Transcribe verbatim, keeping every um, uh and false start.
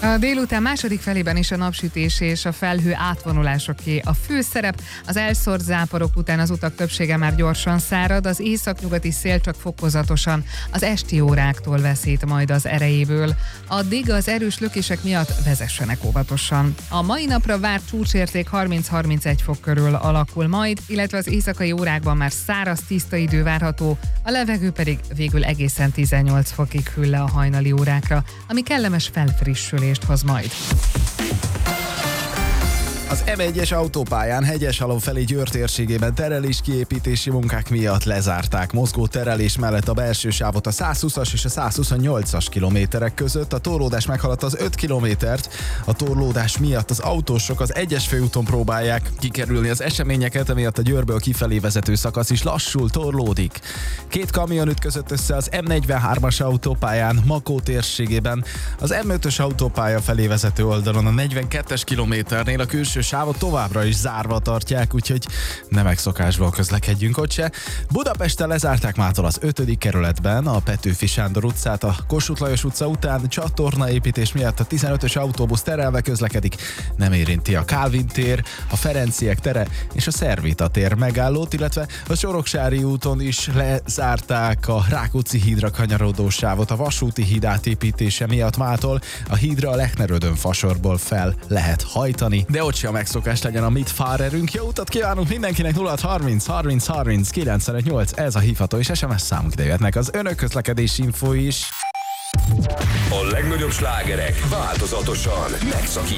A délután második felében is a napsütés és a felhő átvonulásoké a főszerep. Az elszórt záporok után az utak többsége már gyorsan szárad, az északnyugati szél csak fokozatosan az esti óráktól veszít majd az erejéből. Addig az erős lökések miatt vezessenek óvatosan. A mai napra várt csúcsérték harminc-harmincegy fok körül alakul majd, illetve az éjszakai órákban már száraz, tiszta idő várható, a levegő pedig végül egészen tizennyolc fokig hűl le a hajnali órákra, ami kellemes felfrissülést hoz majd. Az em egyes autópályán Hegyesalom felé Győr térségében terelés kiépítési munkák miatt lezárták. Mozgó terelés mellett a belső sávot a százhúszas és a százhuszonnyolcas kilométerek között. A torlódás meghaladta az öt kilométert. A torlódás miatt az autósok az egyes főúton próbálják kikerülni az eseményeket, emiatt a Győrből kifelé vezető szakasz is lassul torlódik. Két kamion ütközött össze az em negyvenhármas autópályán Makó térségében. Az em ötös autópálya felé vezető oldalon a negyvenkettes kilométernél a külső sávot továbbra is zárva tartják, úgyhogy nem megszokásból közlekedjünk ott se. Budapesten lezárták mától az ötödik kerületben a Petőfi Sándor utcát, a Kossuth Lajos utca után csatornaépítés miatt a tizenötös autóbusz terelve közlekedik, nem érinti a Kálvin tér, a Ferenciek tere és a Szervita tér megállót, illetve a Soroksári úton is lezárták a Rákóczi hídra kanyarodó sávot a vasúti híd átépítése miatt mától a hídra a Lechnerödön fasorból fel lehet hajtani, de ott sem a megszokás legyen a mit fárerünk. Jó utat kívánunk mindenkinek. Nulla harminc harminc harminc kilencvenöt nyolc, ez a hívható és es em es számunk, ide jöhetnek az önök közlekedési info is. A legnagyobb slágerek változatosan megszakítják